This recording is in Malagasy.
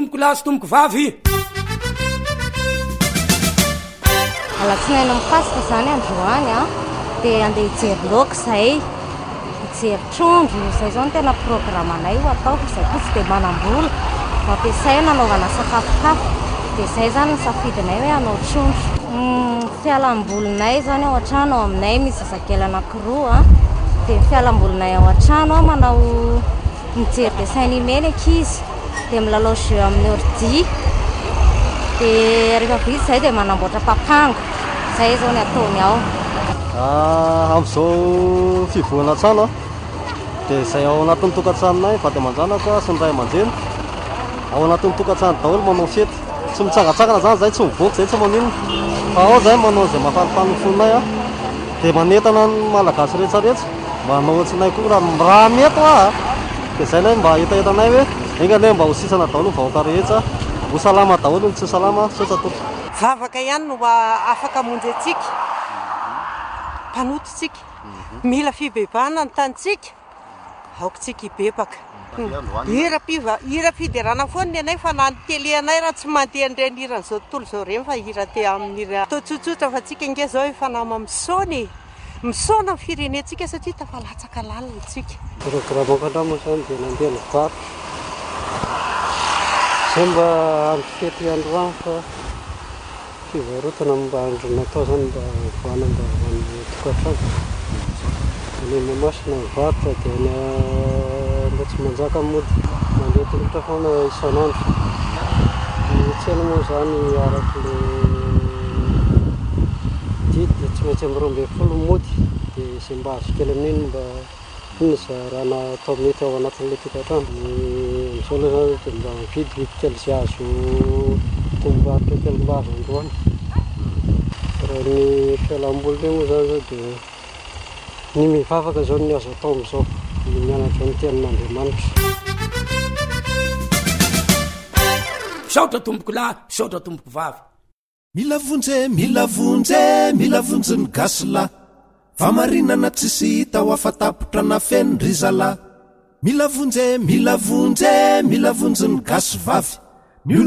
tompoko lahy sy tompoko vavy. Alatsinainy mikasika zany androany dia andeha hijery laoka zay, hijery trondro, zay zao no tena programanay ho atao, izay kosa dia manam-bola mampiasay nanaovana sakafokafo, dia zay zany ny safidinay hoe hanao trondro. Fialam-bolinay zany ao an-trano aminay misy zazakely anankiroa, dia fialam-bolinay ao an-trano manao mijery dessin animé ny ankizy, dia milalao jeu amin'ny ordi, dia rehefa vita zay dia manamboatra papango, zay zao ny ataony ao. Amin'izao fivohana trano dia izay ao anatin'ny tokantranonay vady aman-janaka sy ny ray aman-dreny ao anatin'ny tokantrano daholo manao fety, tsy mitsangatsangana zany zay, tsy mivoaka zay, tsy manino fa ao zay manao izay mahafarifany ny fononay dia manentana ny malagasy rehetrarehetra mba hanao atsinay koa raha mety dia zay lay mba etaetanay hoe engane mba ho sisana daholo ny vahoaka rehetra, ho salama daholo ny tsy salama, sotra toka. Vavaka ihany no afaka monjy antsika, mpanototsika, mila fibebahana ny tanitsika, aokontsika hibebaka. Hira fiderana foana ny anay fa na ny tele anay raha tsy mandeha nireny hiran'izao tontolo izao ireny fa hira te amin'ny hira atao tsotsotra fa tsika nge zao efa nama misaony misaona ny firenentsika satria tafalatsaka lalina tsika. Programako andramo zany dia nandeha ny vary zay mba andro fety androany fa fivarotana mba andro natao zany mba voana mba amin'ny tokantrano. Ny mamasina mivarotra dia mba tsy manjaka mody mandeha tongotra foana isan'andro. Ny tsena moa zany arak'le didy dia tsy maintsy amin'ny 12 mody, dia izay mba azo kely amin'iny mba inona zarana atao mety ao anatin'ilay tokantrano. Amin'izao aloha zany dia mba mividy kely izay azo tombarotra kely mba azo androany. Raha ny fialam-boly moa zany zao dia ny mivavaka zao ny azo atao amin'izao, ny mianatra ny tenin'Andriamanitra. Misaotra tompoko lahy, misaotra tompoko vavy. Mila vonjy ny gasy lahy, famarinana tsisy hita ho afatapotra na feno ry zalahy. Mila vonjy ny gasy vavy,